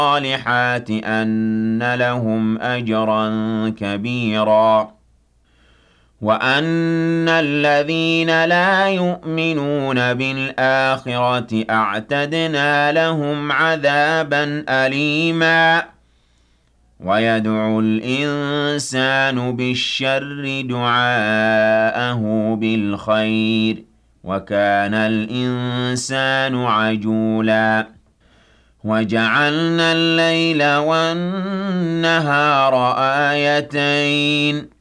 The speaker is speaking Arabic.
الصالحات أن لهم أجرا كبيرا وأن الذين لا يؤمنون بالآخرة أعتدنا لهم عذابا أليما ويدعو الإنسان بالشر دعاءه بالخير وكان الإنسان عجولا وجعلنا الليل والنهار آيتين